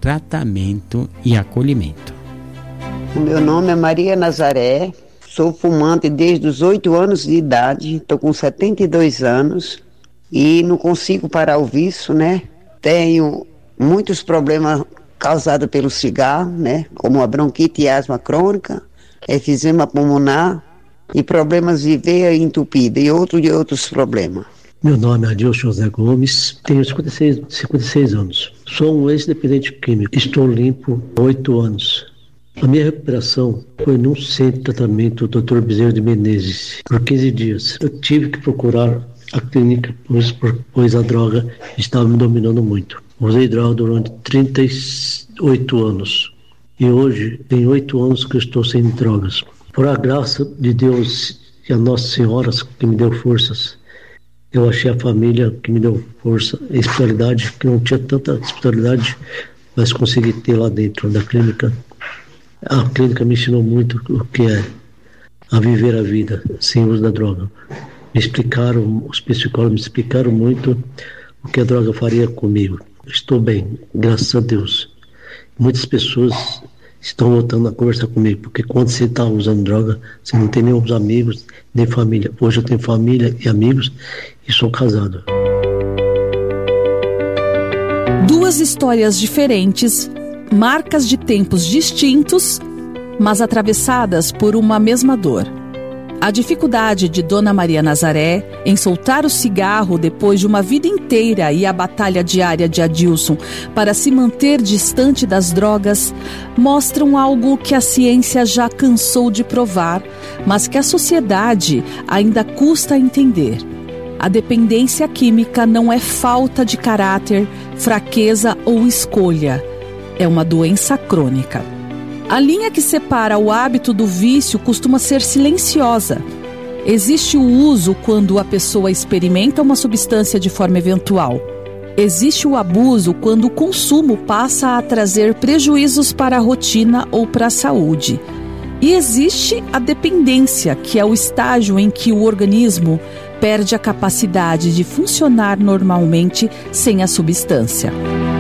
tratamento e acolhimento. O meu nome é Maria Nazaré, sou fumante desde os 8 anos de idade, estou com 72 anos e não consigo parar o vício, né? Tenho muitos problemas causados pelo cigarro, né? Como a bronquite e asma crônica, efizema pulmonar e problemas de veia entupida e outros problemas. Meu nome é Adilson José Gomes, tenho 56 anos. Sou um ex-dependente químico, estou limpo há 8 anos. A minha recuperação foi num centro de tratamento do Dr. Bezerra de Menezes, por 15 dias. Eu tive que procurar a clínica, pois a droga estava me dominando muito. Usei droga durante 38 anos e hoje tem 8 anos que eu estou sem drogas. Por a graça de Deus e a Nossa Senhora que me deu forças, eu achei a família que me deu força, a espiritualidade, que não tinha tanta espiritualidade, mas consegui ter lá dentro da clínica. A clínica me ensinou muito o que é a viver a vida sem uso da droga. Os psicólogos me explicaram muito o que a droga faria comigo. Estou bem, graças a Deus. Muitas pessoas estão voltando a conversar comigo, porque quando você está usando droga, você não tem nem os amigos, nem família. Hoje eu tenho família e amigos e sou casado. Duas histórias diferentes, marcas de tempos distintos, mas atravessadas por uma mesma dor. A dificuldade de Dona Maria Nazaré em soltar o cigarro depois de uma vida inteira e a batalha diária de Adilson para se manter distante das drogas mostram algo que a ciência já cansou de provar, mas que a sociedade ainda custa a entender. A dependência química não é falta de caráter, fraqueza ou escolha. É uma doença crônica. A linha que separa o hábito do vício costuma ser silenciosa. Existe o uso quando a pessoa experimenta uma substância de forma eventual. Existe o abuso quando o consumo passa a trazer prejuízos para a rotina ou para a saúde. E existe a dependência, que é o estágio em que o organismo perde a capacidade de funcionar normalmente sem a substância.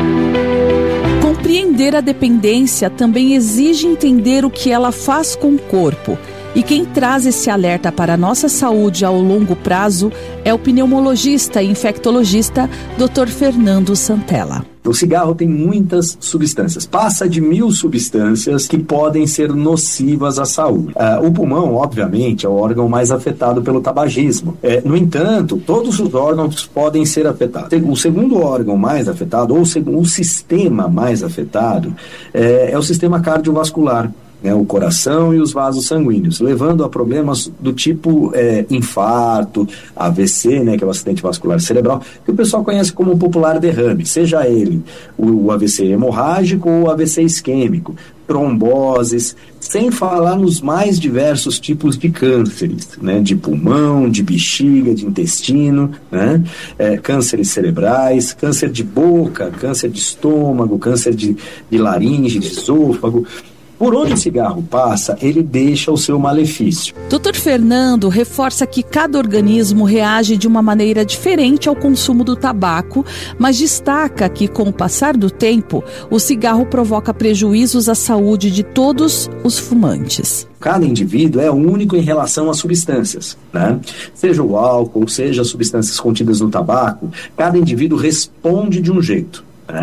Compreender a dependência também exige entender o que ela faz com o corpo. E quem traz esse alerta para a nossa saúde ao longo prazo é o pneumologista e infectologista Dr. Fernando Santella. O cigarro tem muitas substâncias, passa de 1000 substâncias que podem ser nocivas à saúde. O pulmão, obviamente, é o órgão mais afetado pelo tabagismo. No entanto, todos os órgãos podem ser afetados. O segundo órgão mais afetado, ou o sistema mais afetado, é o sistema cardiovascular. O coração e os vasos sanguíneos, levando a problemas do tipo infarto, AVC, que é o acidente vascular cerebral, que o pessoal conhece como o popular derrame, seja ele o AVC hemorrágico ou o AVC isquêmico, tromboses, sem falar nos mais diversos tipos de cânceres, de pulmão, de bexiga, de intestino, cânceres cerebrais, câncer de boca, câncer de estômago, câncer de laringe, de esôfago. Por onde o cigarro passa, ele deixa o seu malefício. Dr. Fernando reforça que cada organismo reage de uma maneira diferente ao consumo do tabaco, mas destaca que, com o passar do tempo, o cigarro provoca prejuízos à saúde de todos os fumantes. Cada indivíduo é único em relação às substâncias, Seja o álcool, seja as substâncias contidas no tabaco, cada indivíduo responde de um jeito,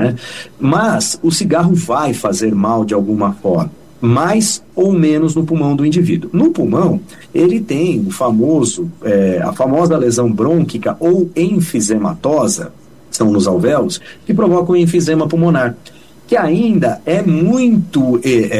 Mas o cigarro vai fazer mal de alguma forma, mais ou menos no pulmão do indivíduo. No pulmão, ele tem a famosa lesão brônquica ou enfisematosa, são nos alvéolos, que provocam o enfisema pulmonar, que ainda é muito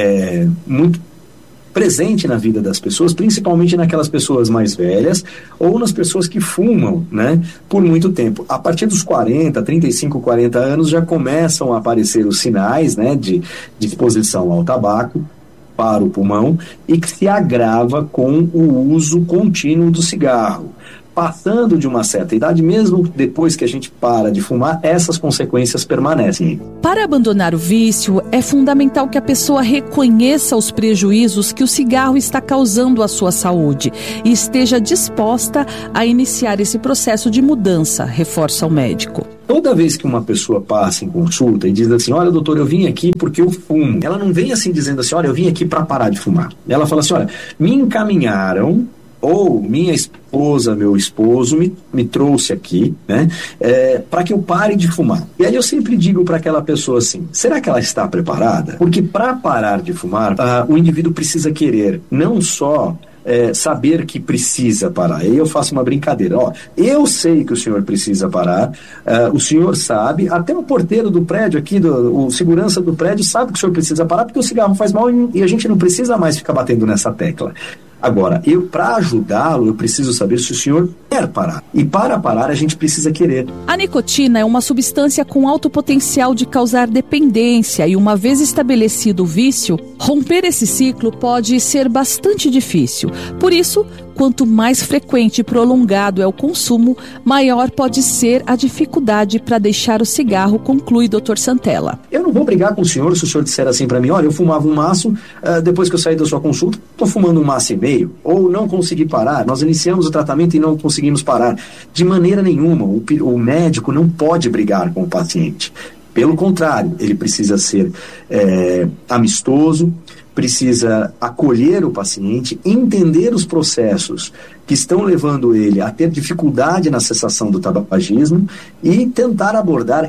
presente na vida das pessoas, principalmente naquelas pessoas mais velhas ou nas pessoas que fumam, por muito tempo. A partir dos 35, 40 anos já começam a aparecer os sinais, de exposição ao tabaco para o pulmão e que se agrava com o uso contínuo do cigarro. Passando de uma certa idade, mesmo depois que a gente para de fumar, essas consequências permanecem. Para abandonar o vício, é fundamental que a pessoa reconheça os prejuízos que o cigarro está causando à sua saúde e esteja disposta a iniciar esse processo de mudança, reforça o médico. Toda vez que uma pessoa passa em consulta e diz assim, olha, doutor, eu vim aqui porque eu fumo. Ela não vem assim dizendo assim, olha, eu vim aqui para parar de fumar. Ela fala assim, olha, me encaminharam, ou minha esposa, meu esposo me trouxe aqui, né, para que eu pare de fumar. E aí eu sempre digo para aquela pessoa assim, será que ela está preparada? Porque para parar de fumar, o indivíduo precisa querer, não só saber que precisa parar. Aí eu faço uma brincadeira, ó, eu sei que o senhor precisa parar, o senhor sabe, até o porteiro do prédio aqui, o segurança do prédio sabe que o senhor precisa parar porque o cigarro faz mal e a gente não precisa mais ficar batendo nessa tecla. Agora, para ajudá-lo, eu preciso saber se o senhor quer parar. E para parar, a gente precisa querer. A nicotina é uma substância com alto potencial de causar dependência e, uma vez estabelecido o vício, romper esse ciclo pode ser bastante difícil. Por isso, quanto mais frequente e prolongado é o consumo, maior pode ser a dificuldade para deixar o cigarro, conclui Dr. Santella. Eu não vou brigar com o senhor se o senhor disser assim para mim, olha, eu fumava um maço, depois que eu saí da sua consulta, estou fumando um maço e meio, ou não consegui parar, nós iniciamos o tratamento e não conseguimos parar. De maneira nenhuma, o médico não pode brigar com o paciente. Pelo contrário, ele precisa ser amistoso, precisa acolher o paciente, entender os processos que estão levando ele a ter dificuldade na cessação do tabagismo e tentar abordar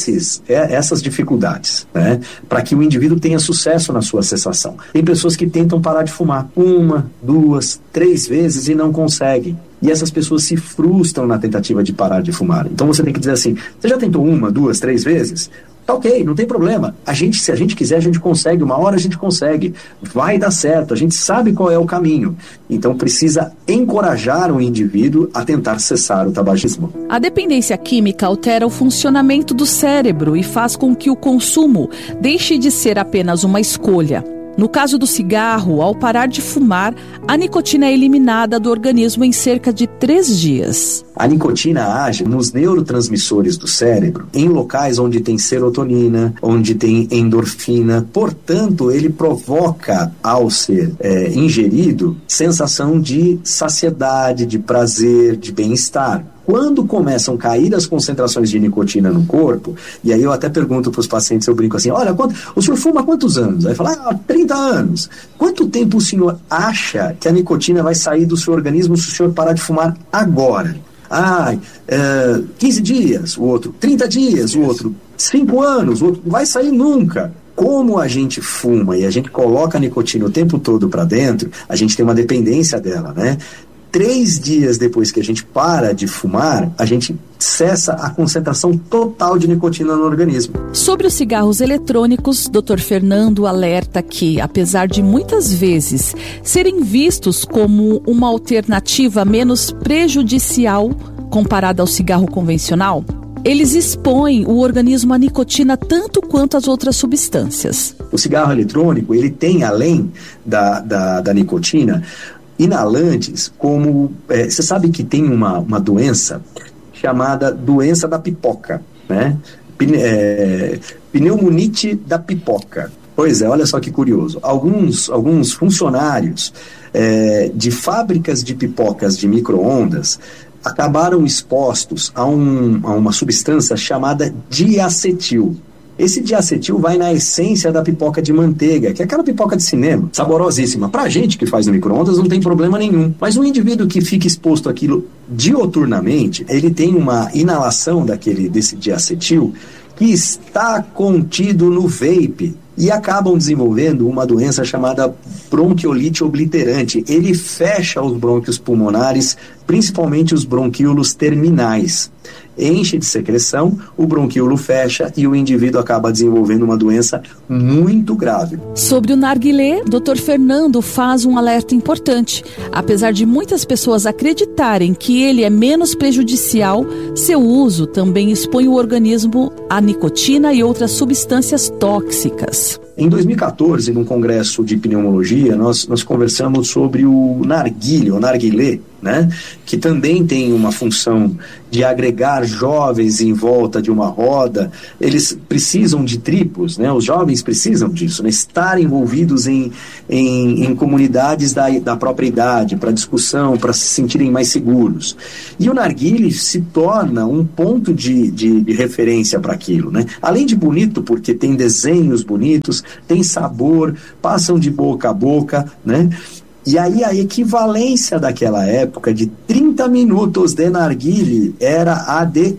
essas dificuldades, né, para que o indivíduo tenha sucesso na sua cessação. Tem pessoas que tentam parar de fumar 1, 2, 3 vezes e não conseguem. E essas pessoas se frustram na tentativa de parar de fumar. Então você tem que dizer assim, você já tentou 1, 2, 3 vezes? Tá ok, não tem problema. Se a gente quiser, a gente consegue. Uma hora a gente consegue. Vai dar certo. A gente sabe qual é o caminho. Então precisa encorajar o indivíduo a tentar cessar o tabagismo. A dependência química altera o funcionamento do cérebro e faz com que o consumo deixe de ser apenas uma escolha. No caso do cigarro, ao parar de fumar, a nicotina é eliminada do organismo em cerca de 3 dias. A nicotina age nos neurotransmissores do cérebro, em locais onde tem serotonina, onde tem endorfina. Portanto, ele provoca, ao ser ingerido, sensação de saciedade, de prazer, de bem-estar. Quando começam a cair as concentrações de nicotina no corpo, e aí eu até pergunto para os pacientes, eu brinco assim, olha, o senhor fuma há quantos anos? Aí fala, 30 anos. Quanto tempo o senhor acha que a nicotina vai sair do seu organismo se o senhor parar de fumar agora? 15 dias, o outro 30 dias, o outro 5 anos, o outro não vai sair nunca. Como a gente fuma e a gente coloca a nicotina o tempo todo para dentro, a gente tem uma dependência dela, né? 3 dias depois que a gente para de fumar, a gente cessa a concentração total de nicotina no organismo. Sobre os cigarros eletrônicos, Dr. Fernando alerta que, apesar de muitas vezes serem vistos como uma alternativa menos prejudicial comparada ao cigarro convencional, eles expõem o organismo à nicotina tanto quanto as outras substâncias. O cigarro eletrônico, ele tem, além da nicotina, inalantes, como você sabe que tem uma doença chamada doença da pipoca, né? Pneumonite da pipoca. Pois é, olha só que curioso. Alguns funcionários de fábricas de pipocas de micro-ondas acabaram expostos a uma substância chamada diacetil. Esse diacetil vai na essência da pipoca de manteiga, que é aquela pipoca de cinema, saborosíssima. Pra gente que faz no micro-ondas não tem problema nenhum. Mas um indivíduo que fica exposto àquilo dioturnamente, ele tem uma inalação desse diacetil que está contido no vape e acabam desenvolvendo uma doença chamada bronquiolite obliterante. Ele fecha os brônquios pulmonares, principalmente os bronquíolos terminais. Enche de secreção, o bronquíolo fecha e o indivíduo acaba desenvolvendo uma doença muito grave. Sobre o narguilé, Dr. Fernando faz um alerta importante. Apesar de muitas pessoas acreditarem que ele é menos prejudicial, seu uso também expõe o organismo à nicotina e outras substâncias tóxicas. Em 2014, num congresso de pneumologia, nós conversamos sobre o narguilé, o narguilé, né? Que também tem uma função de agregar jovens em volta de uma roda. Eles precisam de tripos, né? Os jovens precisam disso, né? Estar envolvidos em comunidades da própria idade, para discussão, para se sentirem mais seguros. E o narguilé se torna um ponto de referência para aquilo, né? Além de bonito, porque tem desenhos bonitos, tem sabor, passam de boca a boca, né? E aí a equivalência daquela época de 30 minutos de narguilé era a de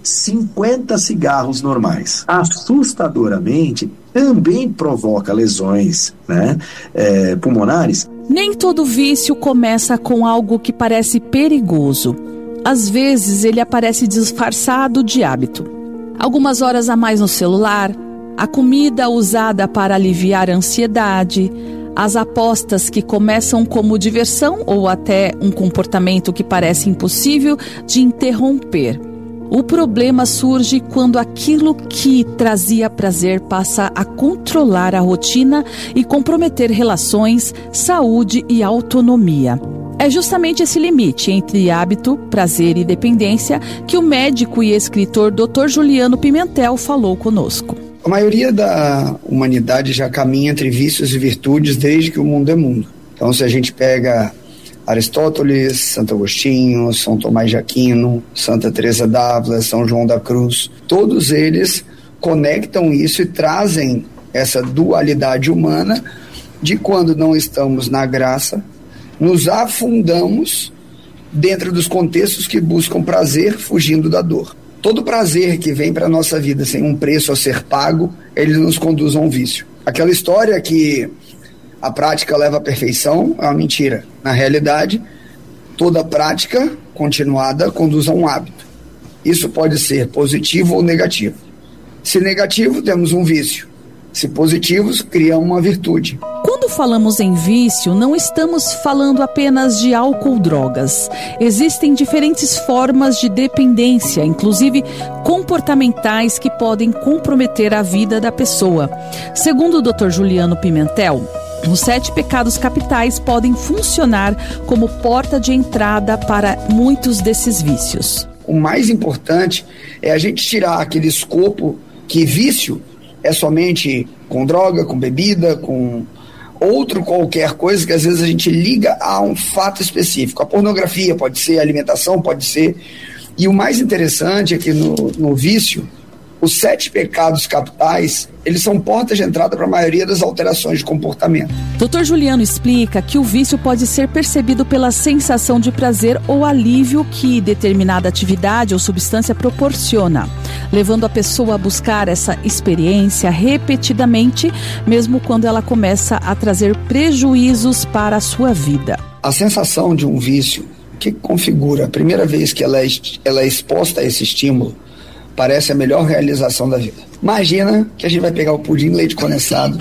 50 cigarros normais. Assustadoramente, também provoca lesões, né, pulmonares. Nem todo vício começa com algo que parece perigoso. Às vezes ele aparece disfarçado de hábito. Algumas horas a mais no celular, a comida usada para aliviar a ansiedade, as apostas que começam como diversão ou até um comportamento que parece impossível de interromper. O problema surge quando aquilo que trazia prazer passa a controlar a rotina e comprometer relações, saúde e autonomia. É justamente esse limite entre hábito, prazer e dependência que o médico e escritor Dr. Juliano Pimentel falou conosco. A maioria da humanidade já caminha entre vícios e virtudes desde que o mundo é mundo. Então, se a gente pega Aristóteles, Santo Agostinho, São Tomás de Aquino, Santa Teresa d'Ávila, São João da Cruz, todos eles conectam isso e trazem essa dualidade humana de quando não estamos na graça, nos afundamos dentro dos contextos que buscam prazer fugindo da dor. Todo prazer que vem para a nossa vida sem um preço a ser pago, ele nos conduz a um vício. Aquela história que a prática leva à perfeição é uma mentira. Na realidade, toda prática continuada conduz a um hábito. Isso pode ser positivo ou negativo. Se negativo, temos um vício. Se positivos, criamos uma virtude. Quando falamos em vício, não estamos falando apenas de álcool ou drogas. Existem diferentes formas de dependência, inclusive comportamentais, que podem comprometer a vida da pessoa. Segundo o Dr. Juliano Pimentel, os 7 pecados capitais podem funcionar como porta de entrada para muitos desses vícios. O mais importante é a gente tirar aquele escopo que vício é somente com droga, com bebida, com outro qualquer coisa que às vezes a gente liga a um fato específico. A pornografia pode ser, a alimentação pode ser. E o mais interessante é que no vício, os 7 pecados capitais, eles são portas de entrada para a maioria das alterações de comportamento. Dr. Juliano explica que o vício pode ser percebido pela sensação de prazer ou alívio que determinada atividade ou substância proporciona, levando a pessoa a buscar essa experiência repetidamente, mesmo quando ela começa a trazer prejuízos para a sua vida. A sensação de um vício que configura a primeira vez que ela é exposta a esse estímulo, parece a melhor realização da vida. Imagina que a gente vai pegar o pudim de leite condensado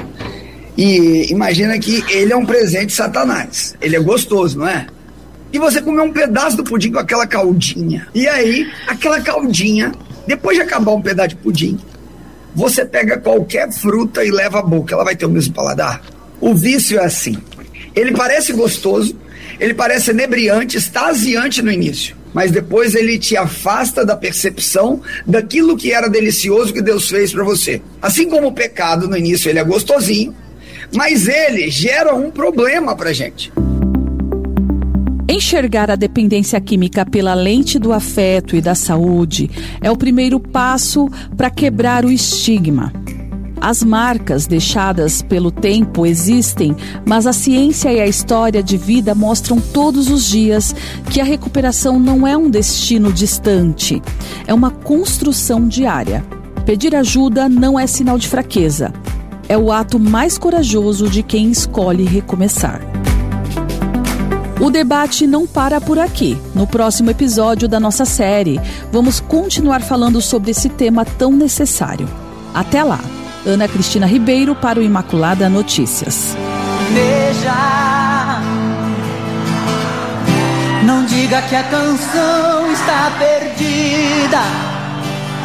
e imagina que ele é um presente de Satanás. Ele é gostoso, não é? E você comeu um pedaço do pudim com aquela caldinha. E aí, aquela caldinha, depois de acabar um pedaço de pudim, você pega qualquer fruta e leva à boca. Ela vai ter o mesmo paladar? O vício é assim. Ele parece gostoso, ele parece inebriante, extasiante no início, mas depois ele te afasta da percepção daquilo que era delicioso que Deus fez para você. Assim como o pecado, no início ele é gostosinho, mas ele gera um problema pra gente. Enxergar a dependência química pela lente do afeto e da saúde é o primeiro passo para quebrar o estigma. As marcas deixadas pelo tempo existem, mas a ciência e a história de vida mostram todos os dias que a recuperação não é um destino distante, é uma construção diária. Pedir ajuda não é sinal de fraqueza, é o ato mais corajoso de quem escolhe recomeçar. O debate não para por aqui. No próximo episódio da nossa série, vamos continuar falando sobre esse tema tão necessário. Até lá! Ana Cristina Ribeiro para o Imaculada Notícias. Veja, não diga que a canção está perdida.